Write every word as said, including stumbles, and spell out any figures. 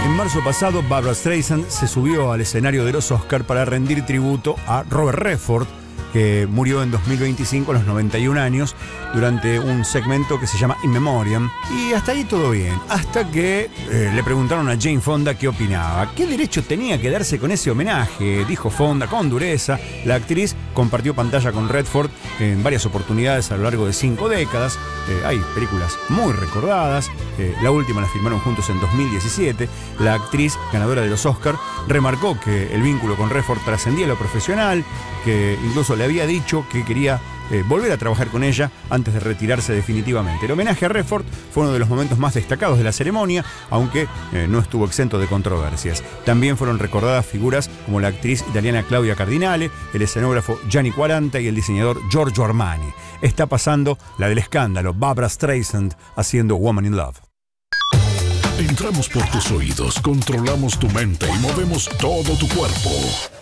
En marzo pasado, Barbra Streisand se subió al escenario de los Oscar para rendir tributo a Robert Redford, que murió en dos mil veinticinco a los noventa y un años durante un segmento que se llama In Memoriam. Y hasta ahí todo bien, hasta que eh, le preguntaron a Jane Fonda qué opinaba. ¿Qué derecho tenía que darse con ese homenaje? Dijo Fonda con dureza. La actriz compartió pantalla con Redford en varias oportunidades a lo largo de cinco décadas. Eh, hay películas muy recordadas. Eh, la última la filmaron juntos en dos mil diecisiete. La actriz, ganadora de los Oscar, remarcó que el vínculo con Redford trascendía lo profesional, que incluso le había dicho que quería eh, volver a trabajar con ella antes de retirarse definitivamente. El homenaje a Redford fue uno de los momentos más destacados de la ceremonia, aunque eh, no estuvo exento de controversias. También fueron recordadas figuras como la actriz italiana Claudia Cardinale, el escenógrafo Gianni Quaranta y el diseñador Giorgio Armani. Está pasando la del escándalo, Barbra Streisand haciendo Woman in Love. Entramos por tus oídos, controlamos tu mente y movemos todo tu cuerpo.